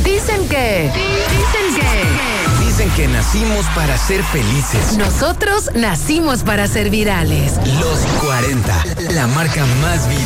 Dicen que nacimos para ser felices. nosotros nacimos para ser virales. Los 40, la marca más viral.